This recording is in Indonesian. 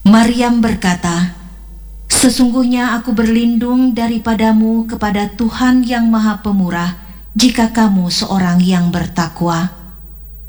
Maryam berkata, "Sesungguhnya aku berlindung daripadamu kepada Tuhan yang Maha Pemurah, jika kamu seorang yang bertakwa."